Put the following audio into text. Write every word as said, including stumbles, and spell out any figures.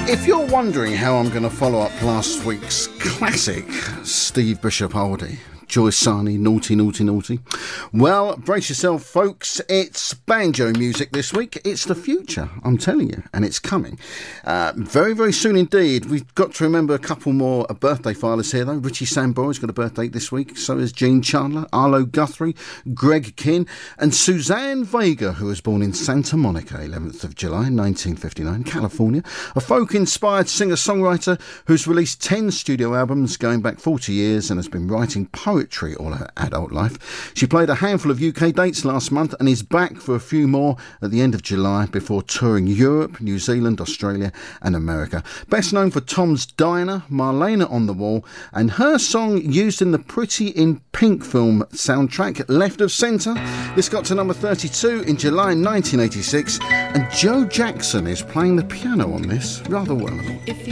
If you're wondering how I'm going to follow up last week's classic, Steve Bishop oldie, Joyce Sarney, Naughty, Naughty, Naughty. Well, brace yourself, folks. It's banjo music this week. It's the future, I'm telling you, and it's coming. Uh, very, very soon indeed. We've got to remember a couple more birthday filers here, though. Richie Samboro's got a birthday this week. So is Gene Chandler, Arlo Guthrie, Greg Kinn, and Suzanne Vega, who was born in Santa Monica, eleventh of July, nineteen fifty-nine, California. A folk-inspired singer-songwriter who's released ten studio albums going back forty years and has been writing poetry all her adult life. She played a handful of U K dates last month and is back for a few more at the end of July before touring Europe, New Zealand, Australia and America. Best known for Tom's Diner, Marlena on the Wall, and her song used in the Pretty in Pink film soundtrack, Left of Centre. This got to number thirty-two in July nineteen eighty-six, and Joe Jackson is playing the piano on this rather well. If